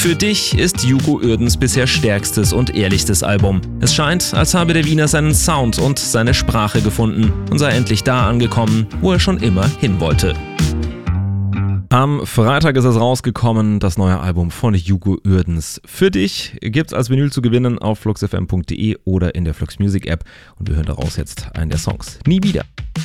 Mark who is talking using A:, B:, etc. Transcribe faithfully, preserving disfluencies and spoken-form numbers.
A: Für dich ist Hugo Uerdens bisher stärkstes und ehrlichstes Album. Es scheint, als habe der Wiener seinen Sound und seine Sprache gefunden und sei endlich da angekommen, wo er schon immer hin wollte. Am Freitag ist es rausgekommen, das neue Album von Hugo Uerdens. Für dich gibt's als Vinyl zu gewinnen auf flux f m punkt d e oder in der Flux Music App und wir hören daraus jetzt einen der Songs. Nie wieder.